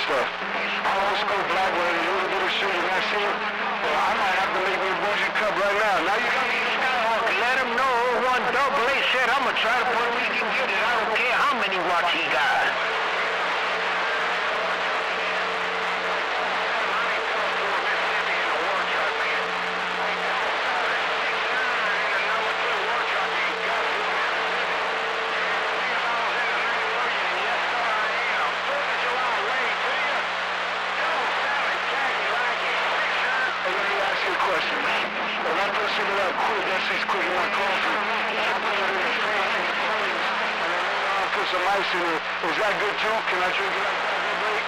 stuff. I'm old school black with a little bit of sugar, and I see, well, I might have to make me a bougie cup right now. Now you got me Skywalker. Let him know 01AA said I'm gonna try to put him, he can get it. I don't care how many watts he got. Question. When I put some of that quick, that's just quick in my coffee. I put it in the fridge, and then I put some ice in it. Is that good too? Can I drink it like that?